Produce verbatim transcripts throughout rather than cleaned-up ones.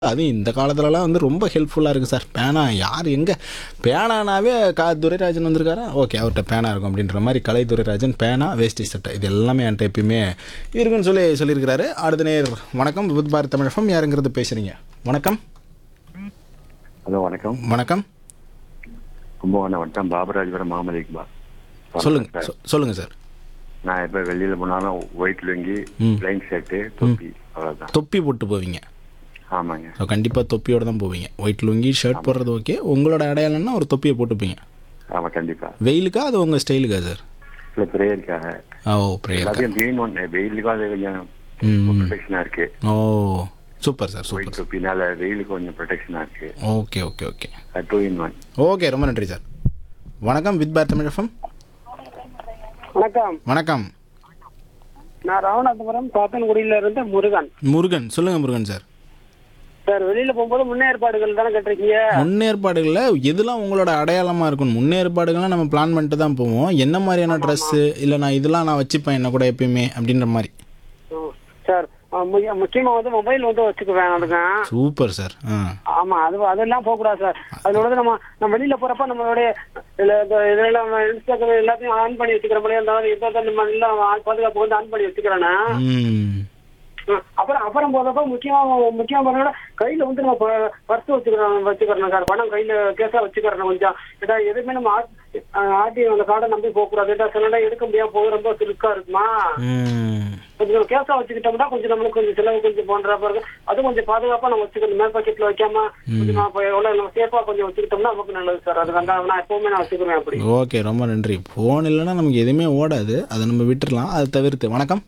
அதுவும் இந்த காலத்துலலாம் வந்து ரொம்ப ஹெல்ப்ஃபுல்லாக இருக்குது சார். பேனா யார் எங்கே பேனானாவே கா துரைராஜன் வந்திருக்காரா, ஓகே அவர்கிட்ட பேனா இருக்கும் அப்படின்ற மாதிரி கலை துரைராஜன் பேனா வேஷ்டி சட்டை இது எல்லாமே என்கிட்ட எப்பயுமே இருக்குன்னு சொல்லி சொல்லியிருக்கிறாரு. அடுத்த நேர் வணக்கம் விபத் பாரத் தமிழகம், யாருங்கிறது பேசுகிறீங்க? வணக்கம். ஹலோ வணக்கம். வணக்கம். கும்பகோணம் வட்டம் பாபராஜபுரம் முகமது இக்பால். சொல்லுங்கள் சொ- சொல்லுங்கள் சார். நான் இப்போ வெளியில் போனாலும் ஒயிட் லுங்கி, ம். பிளைன் ஷர்ட்டு, தொப்பி, அவ்வளோதான். தொப்பி போட்டு போவீங்க? ஆமாங்க. ஸோ கண்டிப்பாக தொப்பியோடு தான் போவீங்க. ஒயிட் லுங்கி ஷர்ட் போடுறது ஓகே, உங்களோட அடையாளம்னா ஒரு தொப்பியை போட்டுப்பீங்க. ஆமாம், கண்டிப்பாக. வெயிலுக்கா அது உங்கள் ஸ்டைலுக்கா சார்? இல்லை, ப்ரேயருக்காக. ஓ ப்ரேயர். எல்லாத்தையும் க்ளீன் ஒன்று வெயிலுக்கும் அது கொஞ்சம் ப்ரொடெக்ஷனாக இருக்கு. ஓ சூப்பர் சார், ஒயிட் சூப்பர். தொப்பினால வெயிலுக்கு கொஞ்சம் ப்ரொடெக்ஷனாக இருக்கு. Okay okay okay two in one. Okay, ரொம்ப நன்றி சார். வணக்கம் வித் பாரத் தமிழகம். வணக்கம். வணக்கம். நான் ராமநாதபுரம் சாத்தன்குடியில இருந்து முருகன். முருகன், சொல்லுங்கள் முருகன் சார். சார், வெளியில போகும்போது முன்னேற்பாடுகள் தானே கேட்டிருக்கீங்க? முன்னேற்பாடுகளில் எதெல்லாம் உங்களோட அடையாளமாக இருக்கும்? முன்னேற்பாடுகள்லாம் நம்ம பிளான் பண்ணிட்டு தான் போவோம். என்ன மாதிரியான ட்ரெஸ்ஸு, இல்லை நான் இதெல்லாம் நான் வச்சுப்பேன் என்ன கூட எப்பயுமே அப்படின்ற மாதிரி. ம். சார், அஹ், முக்கிய- முக்கியமா வந்து மொபைல் வந்து வச்சுக்குவேன் அதுங்க. Super sir. ஆ ஆமா, அது அதெல்லாம் போக கூடாது சார். அதோட வந்து நம்ம நம்ம வெளியில போறப்ப நம்மளுடைய இதுல இந்த இதெல்லாம் இன்ஸ்டாகிராம் எல்லாத்தையும் ஆன் பண்ணி வச்சுக்கிற மாதிரி இருந்தாலும் எந்த நம்ம எல்லாம் பாதுகாப்பு வந்து ஆன் பண்ணி வச்சுக்கிறேன்னா ம் ம். அப்புறம் அப்புறம் போறப்ப முக்கியமா முக்கியமா பண்ணோட கையில வந்து நம்ம பர்ஸ் வச்சுக்கிறோம் வச்சுக்கிறோம் சார். பணம் கையில கேஸா வச்சுக்கிறோம் கொஞ்சம். ஏதா எதுவுமே நம்ம ஆர்டி அந்த கார்டை நம்பி போக கூடாது. ஏதா சில நேரம் எடுக்க முடியாம போக ரொம்ப சிலுக்கா இருக்குமா, ம் கொஞ்சம் கேஸா வச்சுக்கிட்டோம்னா கொஞ்சம் நம்மளுக்கு கொஞ்சம் செலவு கொஞ்சம் போன்றப்ப இருக்கு. அது கொஞ்சம் பாதுகாப்பா நம்ம வச்சுக்கணும். மேல் பாக்கெட்ல வைக்காம கொஞ்சம் நம்ம எவ்வளவு நம்ம சேஃபா கொஞ்சம் வச்சுக்கிட்டோம்னா நமக்கு நல்லது சார். அது வந்து நான் எப்பவுமே நான் வச்சுக்கிறேன் அப்படி. ஓகே, ரொம்ப நன்றி. ஃபோன் இல்லைன்னா நமக்கு எதுவுமே ஓடாது, அதை நம்ம விட்டுறலாம். அதை தவிர்த்து வணக்கம்.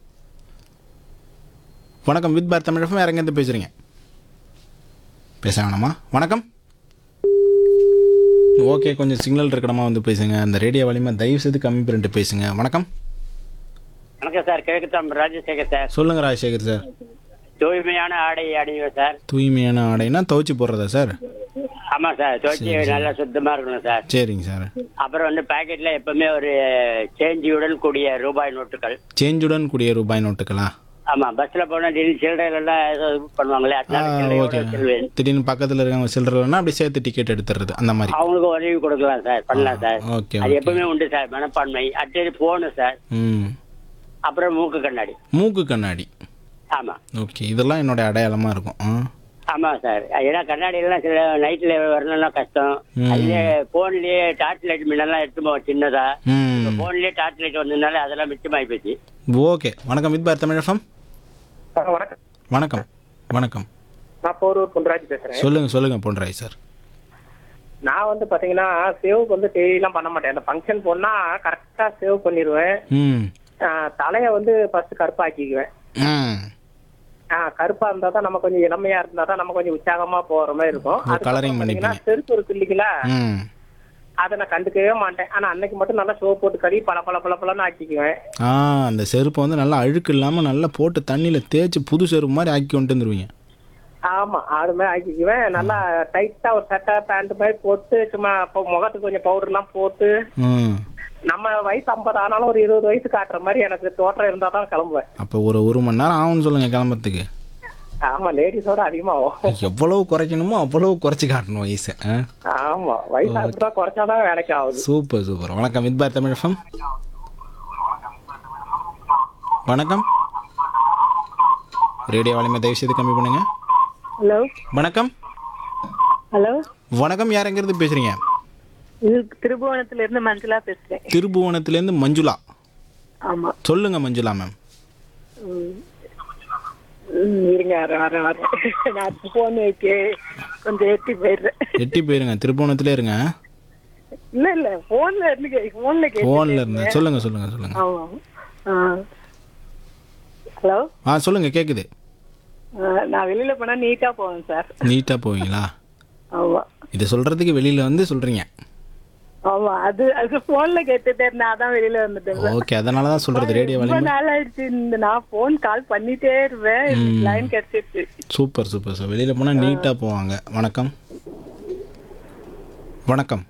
வணக்கம் வித் பாரத் தமிழகம், வேற எங்கேருந்து பேசுகிறீங்க? பேச வேணாமா? வணக்கம். ஓகே, கொஞ்சம் சிக்னல் இருக்கணுமா வந்து பேசுங்க. அந்த ரேடியோ வலிமை தயவு செய்து கம்மி பண்ணிட்டு பேசுங்க. வணக்கம். வணக்கம் சார், கிழக்குத்தாம் ராஜசேகர் சார். சொல்லுங்க ராஜசேகர் சார். தூய்மையான ஆடை அணிவேன் சார். தூய்மையான ஆடைனா துவைச்சு போடுறதா சார்? ஆமா சார், துவைச்சி நல்லா சுத்தமா இருக்கணும் சார். சரிங்க சார். அப்புறம் வந்து பாக்கெட்ல எப்பவுமே ஒரு சேஞ்சியுடன் கூடிய ரூபாய் நோட்டுகள். சேஞ்சுடன் கூடிய ரூபாய் நோட்டுகளா? ஆமா, பஸ்ல போனா திடீர்னு சில்லறைகள் எல்லாம் ஏதோ இது பண்ணுவாங்களே, அதனால சில்லறையோட ஓகே. வச்சிருவேன். திடீர்னு பக்கத்தில் இருக்கவங்க சில்லறனா அப்படி சேர்த்து டிக்கெட் எடுத்துறது அந்த மாதிரி. அவங்களுக்கு உதவி கொடுக்கலாம் சார், பண்ணலாம் சார். ஓகே அது ஓகே. எப்பவுமே உண்டு சார், மனப்பான்மை. அடுத்தது போனு சார். ம் அப்புறம் மூக்கு கண்ணாடி. மூக்கு கண்ணாடி. ஆமா ஓகே, இதெல்லாம் என்னோட அடையாளமாக இருக்கும். ஆ ஆமா சார். ஏன்னா கண்ணாடி எல்லாம் சில நைட்ல வரணும்னா கஷ்டம். அதுலயே போன்லயே டார்ச் லைட் முன்னெல்லாம் எடுத்து போவோம் சின்னதா. ம் போன்லயே டார்ச் லைட் வந்ததுனால அதெல்லாம் மிச்சமாயி போச்சு. ஓகே. வணக்கம் வித் பாரத் தமிழகம். வணக்கம். வணக்கம். வணக்கம். நான் போரூர் பொன்ராஜ் பேசுறேன். சொல்லுங்க சொல்லுங்க பொன்ராய் சார். நான் வந்து பாத்தீங்கன்னா சேவ் வந்து டெய்லிலாம் பண்ண மாட்டேன். அந்த ஃபங்க்ஷன் போனா கரெக்டா சேவ் பண்ணிடுவேன். ம் தலைய வந்து ஃபர்ஸ்ட் கருப்பாக்கிக்குவேன். ம் ஆஹ் கருப்பா இருந்தா தான் நம்ம கொஞ்சம் இளமையா இருந்தா தான் நம்ம கொஞ்சம் உற்சாகமா போற மாதிரி இருக்கும். ஓ, coloring பண்ணிப்பீங்க. செருப்பு இருக்கு இல்லைங்களா, ம் அதை நான் கண்டுக்கவே மாட்டேன். ஆனா அன்னைக்கு மட்டும் நல்லா சோப் போட்டு கழுவி பல பல பல பலன்னு ஆக்கிக்குவேன். ஆ அந்த செருப்பை வந்து நல்லா அழுக்கு இல்லாமல் நல்லா போட்டு தண்ணியில் தேய்ச்சி புது செருப்பு மாதிரி ஆக்கி கொண்டு வந்துருவீங்க. ஆமா, அது மாதிரி ஆக்கிக்குவேன். நல்லா டைட்டா ஒரு சட்டை பேண்ட் மாதிரி போட்டு சும்மா இப்போ முகத்துக்கு கொஞ்சம் பவுடர் எல்லாம் போட்டு ம் நம்ம வயசு ஐம்பது ஆனாலும் ஒரு இருபது வயசு காட்டுற மாதிரி எனக்கு தோற்றம் இருந்தா தான் கிளம்புவேன். அப்போ ஒரு ஒரு மணி நேரம் ஆகும்னு சொல்லுங்கள் கிளம்புறதுக்கு. ஆமா, லேடிஸோட அதிகமாகும். எவ்வளவு குறைக்கணுமோ அவ்வளவு குறைச்சி காட்டணும் வயசை. ஆ ஆமா, வயசு அப்படிதான் குறைச்சாதான் வேலைக்கு ஆகுது. Super super. வணக்கம் வித் பாரத் தமிழகம். வணக்கம். ரேடியோ வலிமை தயவு செய்து கம்மி பண்ணுங்க. ஹலோ வணக்கம். ஹலோ வணக்கம், யார் எங்கிறது பேசுறீங்க? இது திருபுவனத்துல இருந்து மஞ்சுளா பேசுறேன். திருபுவனத்திலேருந்து மஞ்சுளா. ஆமா. சொல்லுங்க மஞ்சுளா மேம். ம். ம், இருங்க வர வர வர நான் போன் வைக்க கொஞ்சம் எட்டி போயிடுறேன். எட்டி போயிருங்க, திருபுவனத்திலே இருங்க. இல்ல இல்ல போன்ல இருந்து போன்ல ஃபோனில் இருந்து சொல்லுங்க சொல்லுங்க சொல்லுங்க. ஆமா. ஹலோ. ஆ சொல்லுங்க, கேட்குது. நான் வெளியில போனா நீட்டா போவேன் சார். நீட்டாக போவீங்களா? ஆமா இதை சொல்கிறதுக்கு வெளியில் வந்து சொல்கிறீங்க. ஆமா, அது அது போன்ல கேட்டுட்டே இருந்தேன், அதான் வெளியில வந்துட்டேன். ஓகே, அதனால தான் சொல்கிறது ரேடியோ ரொம்ப வலிமை. நாள் ஆயிடுச்சு இந்த நான் போன் கால் பண்ணிட்டே இருப்பேன். லைன் கிடைச்சிருச்சு. Super super sir. வெளியில் போனால் நீட்டாக போவாங்க. வணக்கம். வணக்கம்.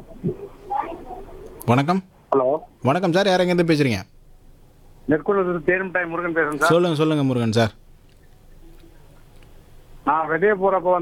வணக்கம். ஹலோ வணக்கம் சார், யார் எங்கேருந்து பேசுகிறீங்க? நெற்குளத்தூர் தேரும் டைம் முருகன் பேசுறேன் சார். சொல்லுங்கள் சொல்லுங்கள் முருகன் சார். நான் வெளியே போறப்ப